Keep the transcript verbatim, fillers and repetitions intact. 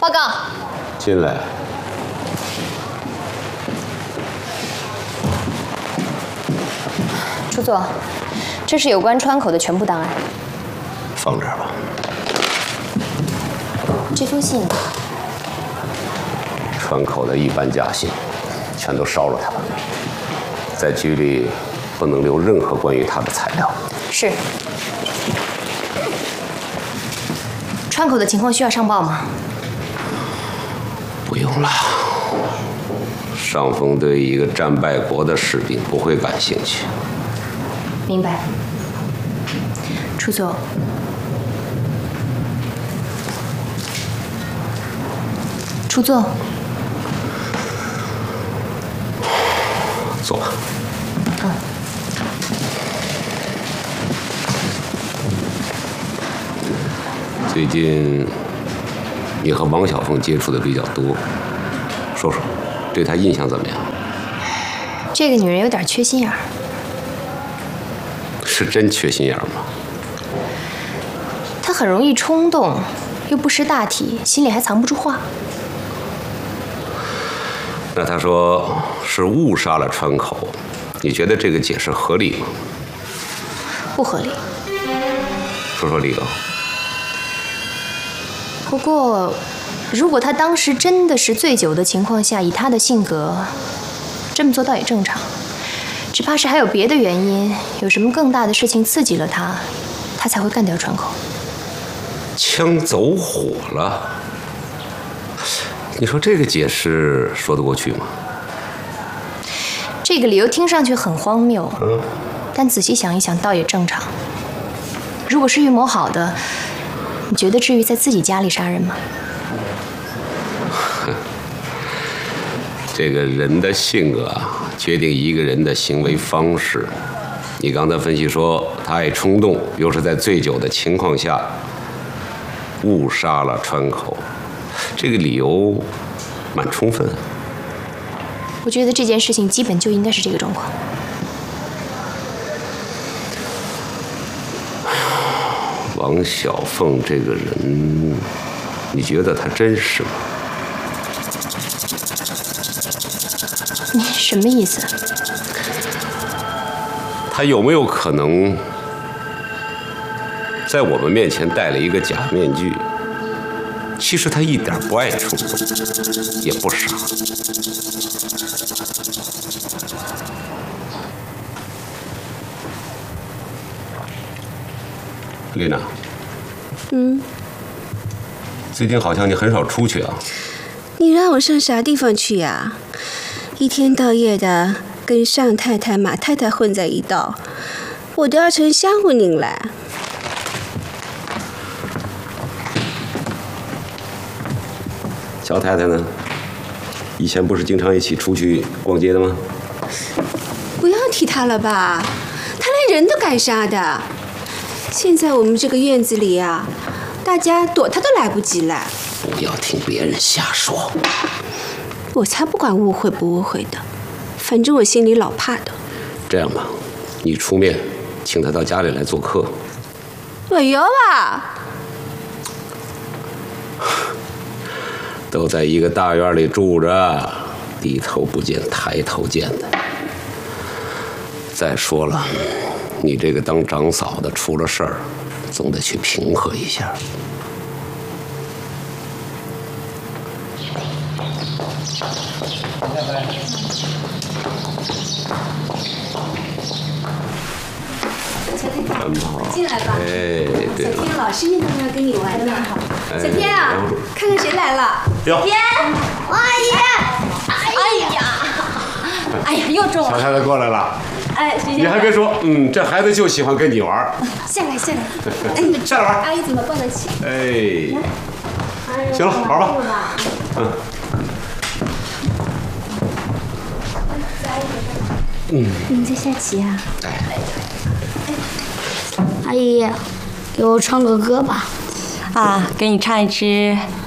报告。 进来。 初座，这是有关川口的全部档案。 放这儿吧。 这封信， 川口的一般家信，全都烧了它吧。在局里不能留任何关于他的材料。 是。川口的情况需要上报吗？ 不用了。上峰对一个战败国的士兵不会感兴趣。 明白。初座，初座， 坐吧。 嗯。 最近你和王小凤接触的比较多，说说，对她印象怎么样？ 这个女人有点缺心眼儿。 是真缺心眼吗？ 她很容易冲动，又不识大体，心里还藏不住话。 那她说是误杀了川口，你觉得这个解释合理吗？ 不合理。 说说理由。 不过，如果他当时真的是醉酒的情况下，以他的性格，这么做倒也正常。只怕是还有别的原因，有什么更大的事情刺激了他，他才会干掉川口。 枪走火了，你说这个解释说得过去吗？ 这个理由听上去很荒谬， 嗯， 但仔细想一想，倒也正常。如果是预谋好的，你觉得至于在自己家里杀人吗？ 这个人的性格啊，决定一个人的行为方式。你刚才分析说他爱冲动，又是在醉酒的情况下误杀了川口，这个理由蛮充分。 我觉得这件事情基本就应该是这个状况。 王小凤这个人，你觉得她真实吗？ 你什么意思？ 她有没有可能在我们面前戴了一个假面具？其实她一点不爱冲动，也不傻。丽娜。 嗯。 最近好像你很少出去啊。 你让我上啥地方去呀？一天到夜的跟尚太太、马太太混在一道，我都要成香糊您了。 乔太太呢？以前不是经常一起出去逛街的吗？ 不要提她了吧，她连人都敢杀的。现在我们这个院子里啊，大家躲她都来不及了。 不要听别人瞎说。 我才不管误会不误会的，反正我心里老怕的。 这样吧，你出面请她到家里来做客。 我有啊。 都在一个大院里住着，低头不见抬头见的。再说了，你这个当长嫂的出了事儿，总得去平和一下。很好， 进来吧。 哎，对了， 小天老师念叨要跟你玩呢。小天啊，看看谁来了。 哟， 天，阿姨， 哎呀，哎呀，又中了。 小太太过来了。 哎， 你还别说，嗯，这孩子就喜欢跟你玩。 下来，下来。 哎，下来玩。 阿姨怎么抱得起？ 哎，行了，玩吧。嗯。 嗯。你们在下棋啊？ 哎。 阿姨，给我唱个歌吧。 啊，给你唱一支